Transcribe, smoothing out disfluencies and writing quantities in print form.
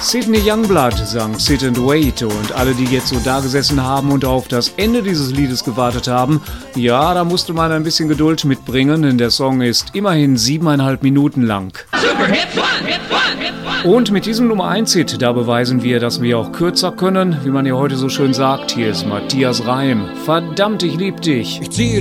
Sydney Youngblood sang Sit and Wait und alle, die jetzt so da gesessen haben und auf das Ende dieses Liedes gewartet haben, ja, da musste man ein bisschen Geduld mitbringen, denn der Song ist immerhin 7,5 Minuten lang. Super Hit One, Hit One, Hit One. Und mit diesem Nummer 1 Hit, da beweisen wir, dass wir auch kürzer können, wie man ja heute so schön sagt. Hier ist Matthias Reim. Verdammt, ich lieb dich. Ich ziehe